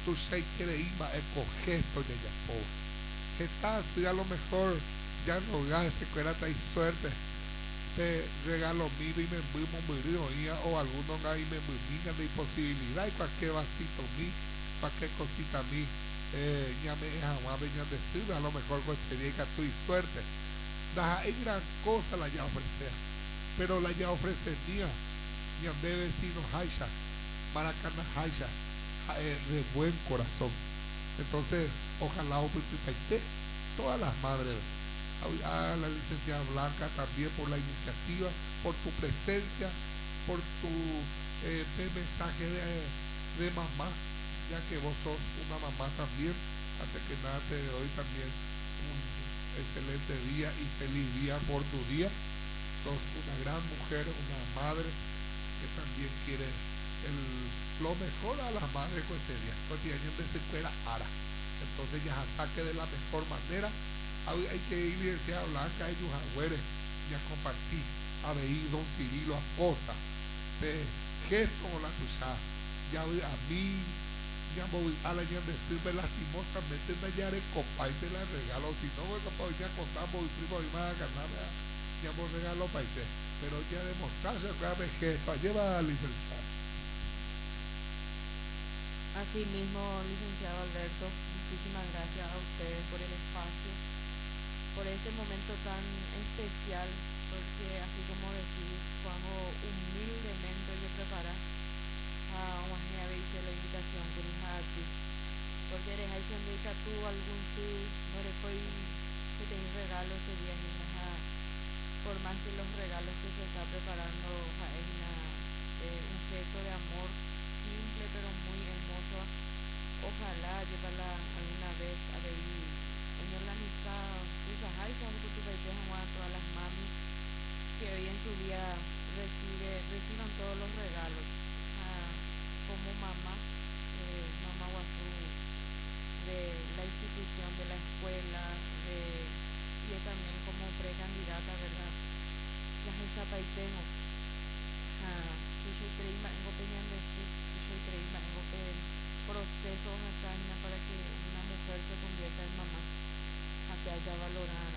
tu sei quiere ir a escoger esto ya ya pobre. ¿Qué tal si a lo mejor ya no gase que era tan suerte? Te regalo mi y me envuelvo o algunos ahí me envuelven de imposibilidad y cualquier vasito mi, cualquier cosita mi, ya me jamás venían decir, a lo mejor con este día que tu suerte. Da en gran cosa la ya ofrecer, pero la ya ofrecer mía, ya debe decirnos Haisha, Maracana Haisha, de buen corazón. Entonces, ojalá todas las madres, a la licenciada Blanca también por la iniciativa, por tu presencia, por tu mensaje de mamá, ya que vos sos una mamá también. Antes que nada te doy también un excelente día y feliz día por tu día. Sos una gran mujer, una madre que también quiere lo mejor a las madres cotidianamente se espera ahora. Entonces ya saque de la mejor manera. Hay que ir licenciada Blanca, ellos agüeres, ya compartí, a ver, don Cirilo Acosta, de gesto o la tuya, ya a mí, ya voy a la ya decirme lastimosamente, no ya haré copa y te la regalo, si no voy a ya contamos, si voy más a ganar, ya voy regalo para usted, pero ya demostrarse que gesto, lleva a la licenciada. Así mismo, licenciado Alberto, muchísimas gracias a ustedes por el espacio, por este momento tan especial, porque así como decís, cuando humildemente yo prepara a una vez la invitación por hija a ti, porque eres ahí se tú algún sí, no le puedo que te regalo este día ni nada, por más que los regalos que se está preparando es un gesto de amor simple pero muy hermoso. Ojalá llevarla alguna vez a ver en la amistad esas hay son que tú ves a todas las mamis que hoy en su día reciban todos los regalos. Como mamá, mamá Guazú, de la institución, de la escuela, y yo también como precandidata, ¿verdad? Las etapas y tengo. Yo soy creíma en opinión de sí, yo soy creíma en procesos hazañas para que una mujer se convierta en mamá, a que haya valorado